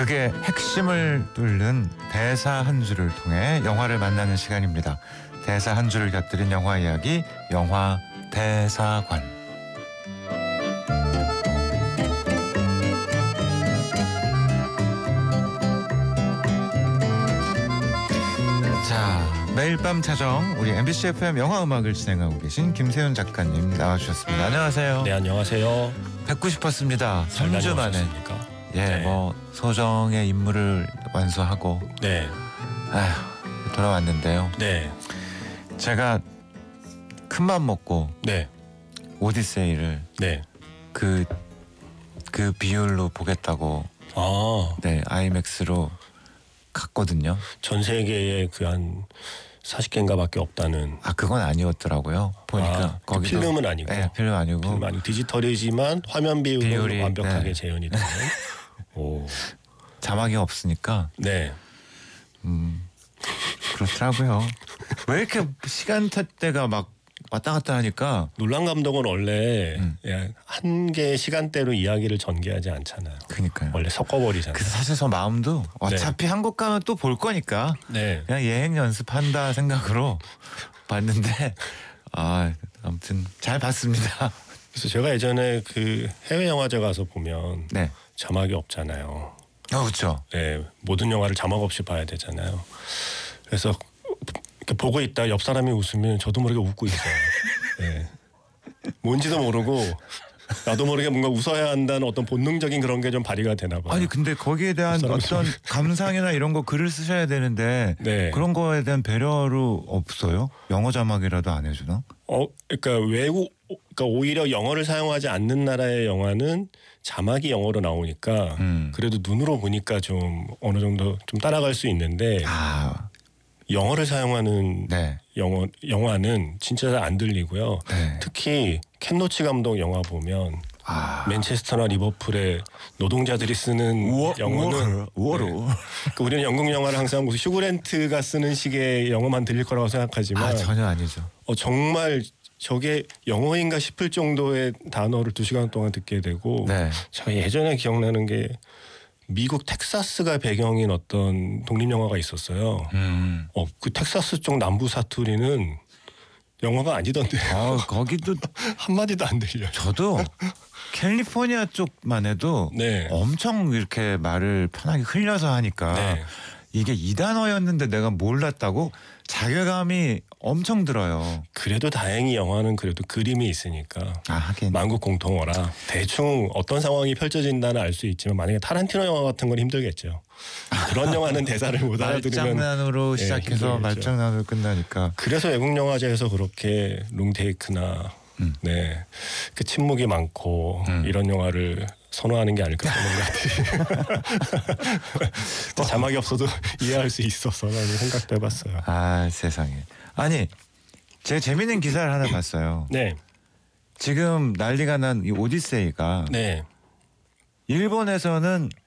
극의 핵심을 뚫는 대사 한 줄을 통해 영화를 만나는 시간입니다. 대사 한 줄을 곁들인 영화 이야기, 영화 대사관. 자, 매일 밤 자정 우리 MBC FM 영화 음악을 진행하고 계신 김세윤 작가님 나와주셨습니다. 안녕하세요. 네, 안녕하세요. 뵙고 싶었습니다. 3주 만에. 예, 네. 뭐 소정의 임무를 완수하고 네, 돌아왔는데요. 네, 제가 큰맘 먹고 네, 오디세이를 네. 그 비율로 보겠다고 네 아이맥스로 갔거든요. 전 세계에 그 한 40개인가밖에 없다는. 그건 아니었더라고요. 보니까 거기도 필름은 아니고. 네, 필름 아니고. 필름 아니고 디지털이지만 화면 비율이 완벽하게 네. 재현이 되는. 오, 자막이 없으니까 네. 그렇더라고요. 왜 이렇게 시간대가 막 왔다 갔다 하니까. 놀란 감독은 원래 한 개의 시간대로 이야기를 전개하지 않잖아요. 그러니까요. 원래 섞어버리잖아요. 그래서 사실 저 마음도 어차피 한국 가면 또 볼 거니까 네. 그냥 예행 연습한다 생각으로 봤는데 아무튼 잘 봤습니다. 그래서 제가 예전에 그 해외 영화제 가서 보면 네. 자막이 없잖아요. 그렇죠. 네, 모든 영화를 자막 없이 봐야 되잖아요. 그래서 이렇게 보고 있다 옆 사람이 웃으면 저도 모르게 웃고 있어요. 네. 뭔지도 모르고 나도 모르게 뭔가 웃어야 한다는 어떤 본능적인 그런 게 좀 발휘가 되나 봐요. 아니 근데 거기에 대한 어떤 감상이나 이런 거 글을 쓰셔야 되는데 네. 그런 거에 대한 배려로 없어요? 영어 자막이라도 안 해주나? 그러니까 오히려 영어를 사용하지 않는 나라의 영화는 자막이 영어로 나오니까 그래도 눈으로 보니까 좀 어느 정도 좀 따라갈 수 있는데 영어를 사용하는 네. 영화는 진짜 잘 안 들리고요. 네. 특히 켄 로치 감독 영화 보면 맨체스터나 리버풀의 노동자들이 쓰는 영어는 우어로. 우리는 영국 영화를 항상 무슨 휴그랜트가 쓰는 식의 영어만 들릴 거라고 생각하지만 전혀 아니죠. 정말 저게 영어인가 싶을 정도의 단어를 2시간 동안 듣게 되고 제가 예전에 기억나는 게 미국 텍사스가 배경인 어떤 독립영화가 있었어요. 그 텍사스 쪽 남부 사투리는 영어가 아니던데요. 거기도 한마디도 안 들려요. 저도 캘리포니아 쪽만 해도 엄청 이렇게 말을 편하게 흘려서 하니까 이게 이 단어였는데 내가 몰랐다고 자괴감이 엄청 들어요. 그래도 다행히 영화는 그래도 그림이 있으니까 하긴. 만국 공통어라 대충 어떤 상황이 펼쳐진다는 알 수 있지만 만약에 타란티노 영화 같은 건 힘들겠죠. 그런 영화는 대사를 못 알아들으면 말장난으로 시작해서 말장난으로 끝나니까. 그래서 외국 영화제에서 그렇게 롱테이크나 그 침묵이 많고 이런 영화를 선호하는 게 아닐까 하는 것 같아요. 자막이 없어도 이해할 수 있어서 라는 생각도 해봤어요. 세상에. 아니 제가 재밌는 기사를 하나 봤어요. 지금 난리가 난 이 오디세이가 일본에서는